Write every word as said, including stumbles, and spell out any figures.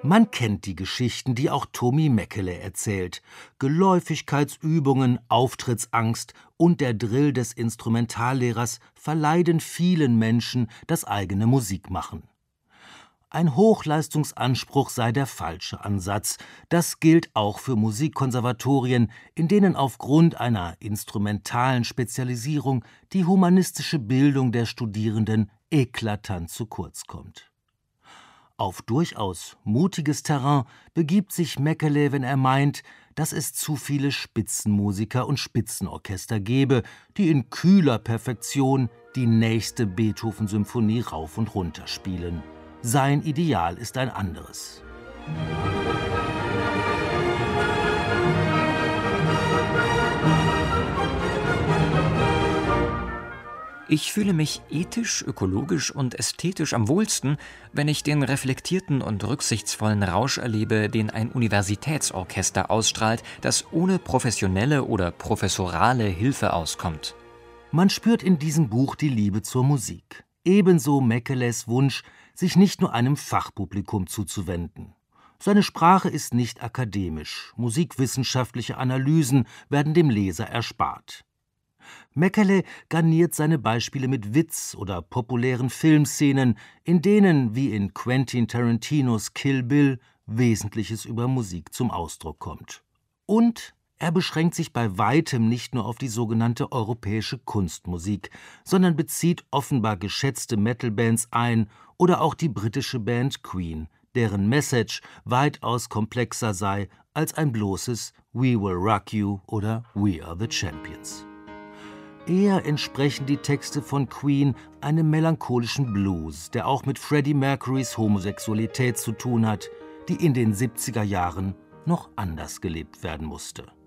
Man kennt die Geschichten, die auch Tommy Mäkelä erzählt. Geläufigkeitsübungen, Auftrittsangst und der Drill des Instrumentallehrers verleiden vielen Menschen das eigene Musikmachen. Ein Hochleistungsanspruch sei der falsche Ansatz. Das gilt auch für Musikkonservatorien, in denen aufgrund einer instrumentalen Spezialisierung die humanistische Bildung der Studierenden eklatant zu kurz kommt. Auf durchaus mutiges Terrain begibt sich Mäkelä, wenn er meint, dass es zu viele Spitzenmusiker und Spitzenorchester gebe, die in kühler Perfektion die nächste Beethoven-Symphonie rauf und runter spielen. Sein Ideal ist ein anderes. Ich fühle mich ethisch, ökologisch und ästhetisch am wohlsten, wenn ich den reflektierten und rücksichtsvollen Rausch erlebe, den ein Universitätsorchester ausstrahlt, das ohne professionelle oder professorale Hilfe auskommt. Man spürt in diesem Buch die Liebe zur Musik. Ebenso Mäkeläs Wunsch, sich nicht nur einem Fachpublikum zuzuwenden. Seine Sprache ist nicht akademisch. Musikwissenschaftliche Analysen werden dem Leser erspart. Mäkelä garniert seine Beispiele mit Witz oder populären Filmszenen, in denen, wie in Quentin Tarantinos Kill Bill, Wesentliches über Musik zum Ausdruck kommt. Und er beschränkt sich bei weitem nicht nur auf die sogenannte europäische Kunstmusik, sondern bezieht offenbar geschätzte Metalbands ein oder auch die britische Band Queen, deren Message weitaus komplexer sei als ein bloßes We Will Rock You oder We Are the Champions. Eher entsprechen die Texte von Queen einem melancholischen Blues, der auch mit Freddie Mercurys Homosexualität zu tun hat, die in den siebziger Jahren noch anders gelebt werden musste.